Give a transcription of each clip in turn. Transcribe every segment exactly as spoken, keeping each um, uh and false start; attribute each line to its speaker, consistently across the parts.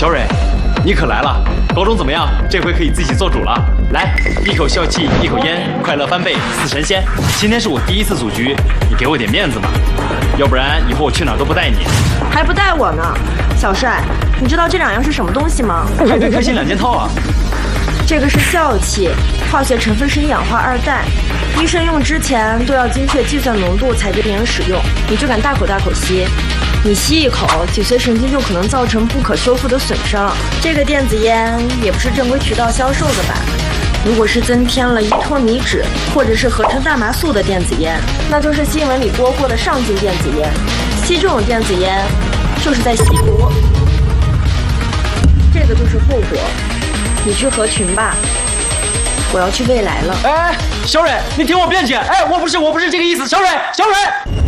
Speaker 1: 小蕊，你可来了！高中怎么样？这回可以自己做主了。来，一口笑气，一口烟，快乐翻倍，似神仙。今天是我第一次组局，你给我点面子嘛，要不然以后我去哪儿都不带你。
Speaker 2: 还不带我呢？小帅，你知道这两样是什么东西吗？
Speaker 1: 派对开心两件套啊！
Speaker 2: 这个是笑气，化学成分是一氧化二氮，医生用之前都要精确计算浓度才给病人使用。你就敢大口大口吸？你吸一口，脊髓神经就可能造成不可修复的损伤。这个电子烟也不是正规渠道销售的吧？如果是增添了依托米酯或者是合成大麻素的电子烟，那就是新闻里播过的上镜电子烟。吸这种电子烟，就是在吸毒，这个就是后果。你去合群吧，我要去未来了。
Speaker 1: 哎，小蕊，你听我辩解。哎，我不是，我不是这个意思。小蕊，小蕊。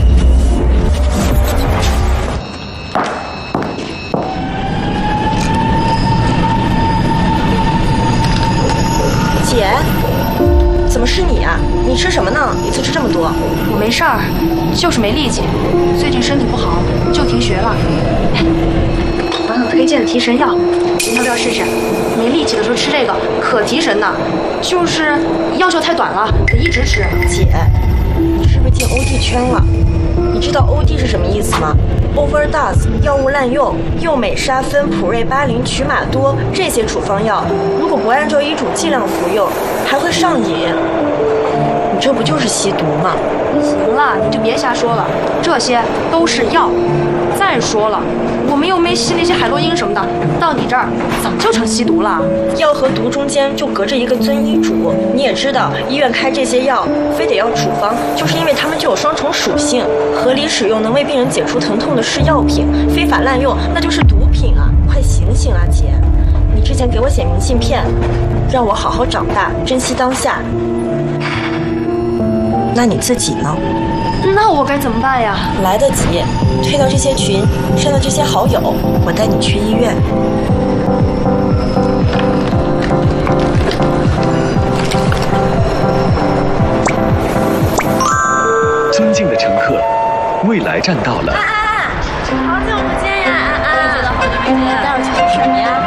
Speaker 2: 姐，怎么是你啊？你吃什么呢？一次吃这么多？
Speaker 3: 我没事儿，就是没力气，最近身体不好，就停学了。哎，网上推荐的提神药，你要不要试试？没力气的时候吃这个可提神的，就是药效太短了，得一直吃。
Speaker 2: 姐，你是不是进 O D 圈了？你知道 O D 是什么意思吗 ？Overdose， 药物滥用，右美沙芬、普瑞巴林、曲马多这些处方药，如果不按照医嘱剂量服用，还会上瘾。你这不就是吸毒吗？
Speaker 3: 行了，你就别瞎说了，这些都是药。再说了，我们又没吸那些海洛因什么的，到你这儿怎么就成吸毒了？
Speaker 2: 药和毒中间就隔着一个遵医嘱。你也知道，医院开这些药非得要处方，就是因为它们具有双重属性。合理使用能为病人解除疼痛的是药品，非法滥用那就是毒品啊！快醒醒啊，姐！你之前给我写明信片，让我好好长大，珍惜当下。那你自己呢？
Speaker 3: 那我该怎么办呀？
Speaker 2: 来得及，退到这些群，删掉这些好友，我带你去医院。
Speaker 4: 尊敬的乘客，未来站到了。
Speaker 2: 安安，好久不见呀，安安。我也觉得好久没见。待会儿去吃什么呀？